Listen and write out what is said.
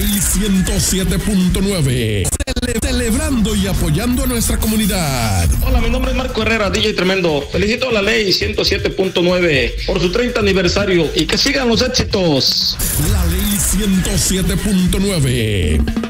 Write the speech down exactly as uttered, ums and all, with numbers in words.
Ley ciento siete punto nueve. Cele celebrando y apoyando a nuestra comunidad. Hola, mi nombre es Marco Herrera, D J Tremendo. Felicito a la Ley ciento siete punto nueve por su treinta aniversario y que sigan los éxitos. La Ley ciento siete punto nueve.